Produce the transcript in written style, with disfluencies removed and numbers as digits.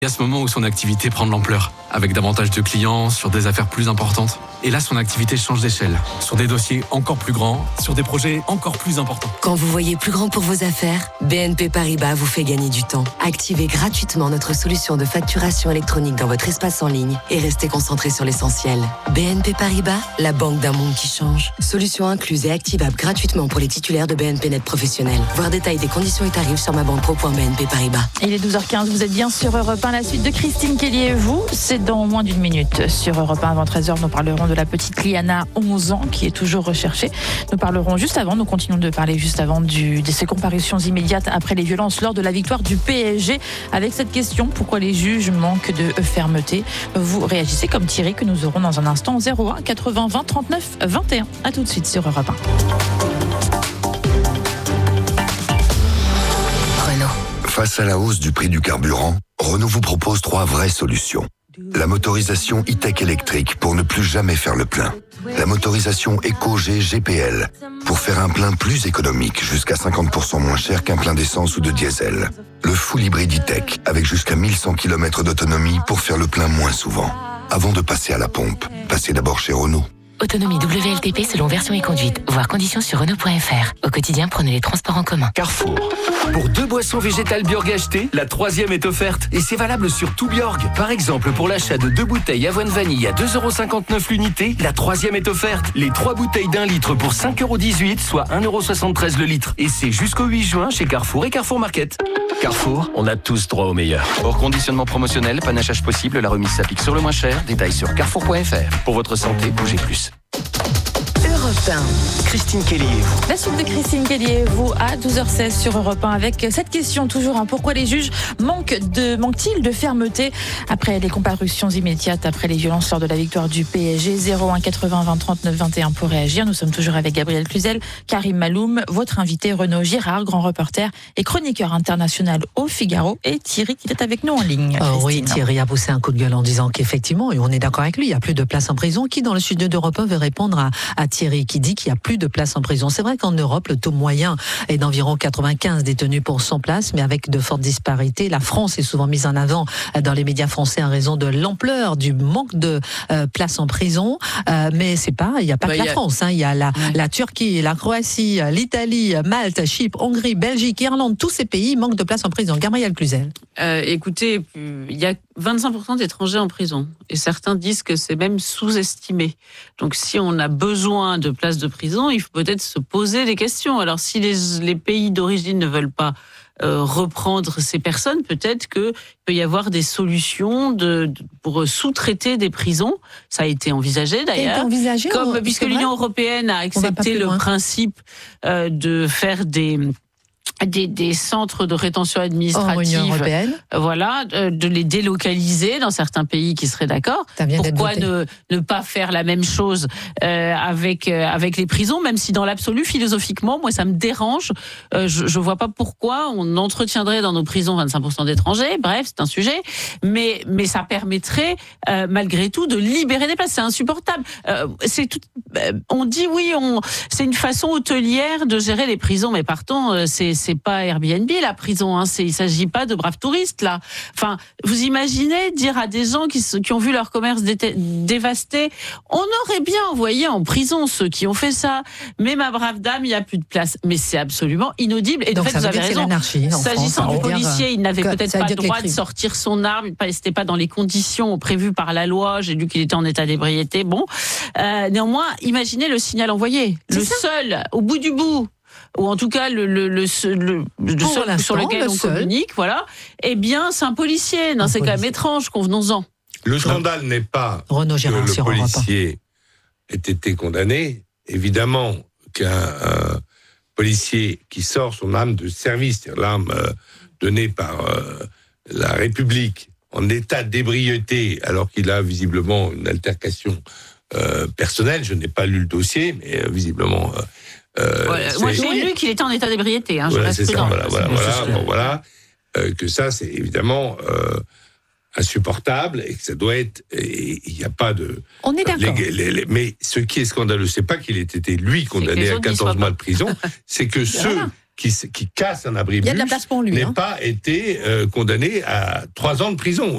Il y a ce moment où son activité prend de l'ampleur, avec davantage de clients, sur des affaires plus importantes. Et là, son activité change d'échelle, sur des dossiers encore plus grands, sur des projets encore plus importants. Quand vous voyez plus grand pour vos affaires, BNP Paribas vous fait gagner du temps. Activez gratuitement notre solution de facturation électronique dans votre espace en ligne et restez concentré sur l'essentiel. BNP Paribas, la banque d'un monde qui change. Solution incluse et activable gratuitement pour les titulaires de BNP Net professionnels. Voir détail des conditions et tarifs sur mabanpro.bnp Paribas. Il est 12h15, vous êtes bien sur Europe 1. La suite de Christine Kelly et vous, c'est dans moins d'une minute. Sur Europe 1 avant 13h, nous parlerons de la petite Liana, 11 ans, qui est toujours recherchée. Nous parlerons juste avant, nous continuons de parler juste avant de ces comparutions immédiates après les violences lors de la victoire du PSG. Avec cette question, pourquoi les juges manquent de fermeté? Vous réagissez comme Thierry, que nous aurons dans un instant, 01 80 20 39 21. A tout de suite sur Europe 1. Face à la hausse du prix du carburant, Renault vous propose 3 vraies solutions. La motorisation e-tech électrique pour ne plus jamais faire le plein. La motorisation Eco-G GPL pour faire un plein plus économique, jusqu'à 50% moins cher qu'un plein d'essence ou de diesel. Le full hybride e-tech avec jusqu'à 1100 km d'autonomie pour faire le plein moins souvent. Avant de passer à la pompe, passez d'abord chez Renault. Autonomie WLTP selon version et conduite. Voir conditions sur Renault.fr. Au quotidien, prenez les transports en commun. Carrefour. Pour 2 boissons végétales Bjorg achetées, la 3e est offerte. Et c'est valable sur tout Bjorg. Par exemple, pour l'achat de 2 bouteilles avoine vanille à 2,59 € l'unité, la 3e est offerte. Les 3 bouteilles d'1 litre pour 5,18 €, soit 1,73 € le litre. Et c'est jusqu'au 8 juin chez Carrefour et Carrefour Market. Carrefour, on a tous droit au meilleur. Hors conditionnement promotionnel, panachage possible, la remise s'applique sur le moins cher. Détails sur carrefour.fr. Pour votre santé, bougez plus. Europe 1. Christine Kelly et vous. La suite de Christine Kelly et vous à 12h16 sur Europe 1 avec cette question toujours. Pourquoi les juges manquent-ils de fermeté après les comparutions immédiates après les violences lors de la victoire du PSG? 01 80 20 39 21 pour réagir. Nous sommes toujours avec Gabriel Cluzel, Karim Maloum, votre invité Renaud Girard, grand reporter et chroniqueur international au Figaro, et Thierry qui est avec nous en ligne. Oui, Thierry a poussé un coup de gueule en disant qu'effectivement, et on est d'accord avec lui, il n'y a plus de place en prison. Qui dans le studio d'Europe 1 veut répondre à Thierry qui dit qu'il n'y a plus de place en prison? C'est vrai qu'en Europe, le taux moyen est d'environ 95 détenus pour 100 places, mais avec de fortes disparités. La France est souvent mise en avant dans les médias français en raison de l'ampleur du manque de places en prison. Mais il n'y a pas que la France. Il y a la Turquie, la Croatie, l'Italie, Malte, Chypre, Hongrie, Belgique, Irlande. Tous ces pays manquent de places en prison. Gabriel Cluzel. Écoutez, il y a 25% d'étrangers en prison. Et certains disent que c'est même sous-estimé. Donc si on a besoin de places de prison, il faut peut-être se poser des questions. Alors si les pays d'origine ne veulent pas reprendre ces personnes, peut-être qu'il peut y avoir des solutions pour sous-traiter des prisons. Ça a été envisagé d'ailleurs. Puisque l'Union européenne a accepté le principe de faire des centres de rétention administrative, voilà, de les délocaliser dans certains pays qui seraient d'accord. Pourquoi ne pas faire la même chose avec les prisons, même si dans l'absolu, philosophiquement, moi ça me dérange. Je vois pas pourquoi on entretiendrait dans nos prisons 25% d'étrangers. Bref, c'est un sujet, mais ça permettrait malgré tout de libérer des places. C'est insupportable. On dit oui, c'est une façon hôtelière de gérer les prisons, mais partons, c'est pas Airbnb la prison, il s'agit pas de braves touristes là. Enfin, vous imaginez dire à des gens qui ont vu leur commerce dévasté, on aurait bien envoyé en prison ceux qui ont fait ça, mais ma brave dame, il y a plus de place. Mais c'est absolument inaudible. Et donc, en fait, vous avez raison. S'agissant du policier, il n'avait peut-être pas le droit de sortir son arme, c'était pas dans les conditions prévues par la loi. J'ai lu qu'il était en état d'ébriété. Bon, néanmoins, imaginez le signal envoyé, seul au bout du bout, ou en tout cas le seul sur lequel on communique, voilà. Eh bien, c'est un policier. Non, c'est quand même étrange, convenons-en. Le scandale n'est pas que le policier ait été condamné. Évidemment qu'un policier qui sort son arme de service, c'est-à-dire l'arme donnée par la République en état d'ébriété, alors qu'il a visiblement une altercation personnelle. Je n'ai pas lu le dossier, mais visiblement... moi j'ai lu qu'il était en état d'ébriété, je reste prudent. Que ça c'est évidemment insupportable et que ça doit être, il n'y a pas de... On est d'accord. Mais ce qui est scandaleux, c'est pas qu'il ait été lui condamné à 14 mois de prison, c'est que ceux qui cassent un abribus n'aient pas été condamnés à 3 ans de prison.